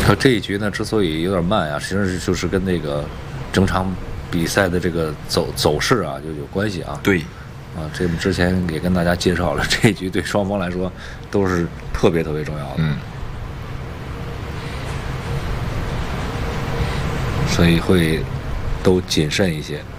这一局呢，之所以有点慢啊，实际上就是跟那个整场比赛的这个走势啊就有关系啊。 对， 这我们之前也跟大家介绍了，这一局对双方来说都是特别重要的。所以会都谨慎一些。